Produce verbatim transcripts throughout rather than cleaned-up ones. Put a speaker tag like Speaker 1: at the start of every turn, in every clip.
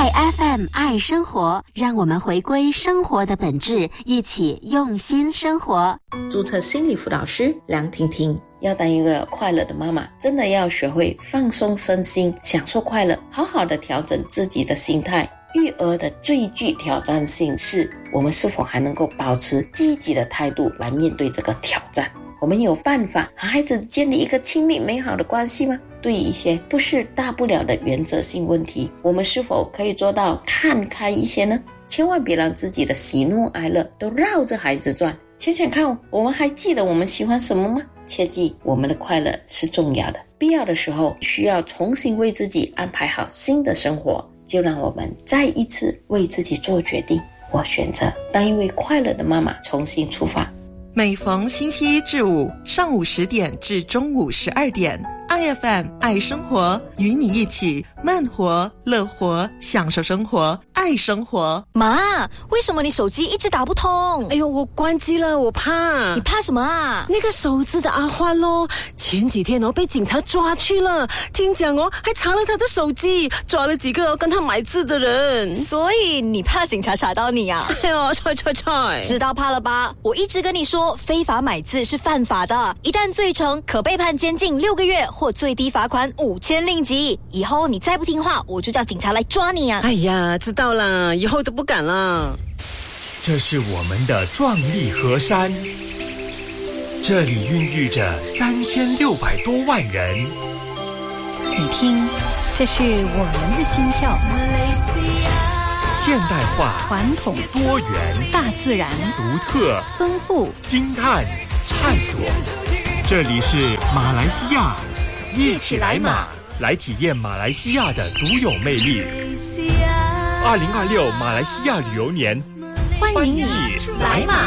Speaker 1: 爱 F M 爱生活，让我们回归生活的本质，一起用心生活。
Speaker 2: 注册心理辅导师梁婷婷，要当一个快乐的妈妈，真的要学会放松身心，享受快乐，好好的调整自己的心态。育儿的最具挑战性是，我们是否还能够保持积极的态度来面对这个挑战。我们有办法和孩子建立一个亲密美好的关系吗？对于一些不是大不了的原则性问题，我们是否可以做到看开一些呢？千万别让自己的喜怒哀乐都绕着孩子转。想想看，我们还记得我们喜欢什么吗？切记，我们的快乐是重要的，必要的时候需要重新为自己安排好新的生活。就让我们再一次为自己做决定，我选择当一位快乐的妈妈，重新出发。
Speaker 3: 每逢星期一至五上午十点至中午十二点， I F M 爱生活，与你一起慢活乐活，享受生活，爱生活。
Speaker 4: 妈，为什么你手机一直打不通？
Speaker 5: 哎呦，我关机了，我怕。
Speaker 4: 你怕什么啊？
Speaker 5: 那个手指的阿欢咯，前几天哦被警察抓去了，听讲哦还查了他的手机，抓了几个哦跟他买字的人。
Speaker 4: 所以你怕警察查到你啊？
Speaker 5: 哎呦，踹踹踹！
Speaker 4: 知道怕了吧？我一直跟你说，非法买字是犯法的，一旦罪成，可被判监禁六个月或最低罚款五千令吉。以后你再不听话，我就叫警察来抓你啊！
Speaker 5: 哎呀，知道了，以后都不敢了。
Speaker 6: 这是我们的壮丽河山，这里孕育着三千六百多万人。
Speaker 7: 你听，这是我们的心跳。
Speaker 6: 现代化、
Speaker 7: 传统、
Speaker 6: 多元、
Speaker 7: 大自然、
Speaker 6: 独特、
Speaker 7: 丰富、
Speaker 6: 惊叹、探索。这里是马来西亚，一起来马，来体验马来西亚的独有魅力。二零二六马来西亚旅游年，
Speaker 7: 欢迎你来马。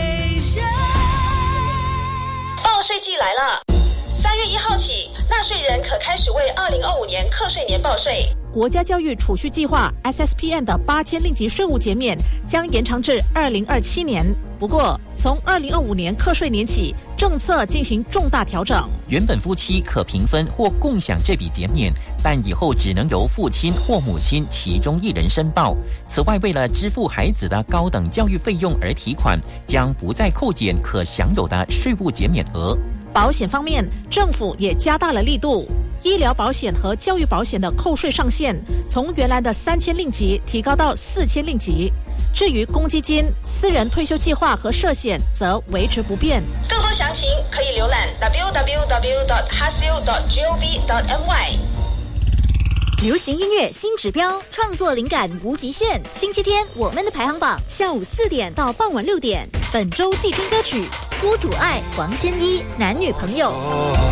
Speaker 8: 报税季来了，三月一号起，纳税人可开始为二零二五年课税年报税。
Speaker 9: 国家教育储蓄计划 S S P N 的八千令吉税务减免将延长至二零二七年。不过，从二零二五年课税年起，政策进行重大调整。
Speaker 10: 原本夫妻可平分或共享这笔减免，但以后只能由父亲或母亲其中一人申报。此外，为了支付孩子的高等教育费用而提款，将不再扣减可享有的税务减免额。
Speaker 9: 保险方面，政府也加大了力度。医疗保险和教育保险的扣税上限从原来的三千令吉提高到四千令吉。至于公积金、私人退休计划和社险则维持不变。
Speaker 8: 更多详情可以浏览 w w w dot hasil dot gov dot my。
Speaker 7: 流行音乐新指标，创作灵感无极限。星期天我们的排行榜，下午四点到傍晚六点。本周季春歌曲《朱主爱》，王仙一，男女朋友。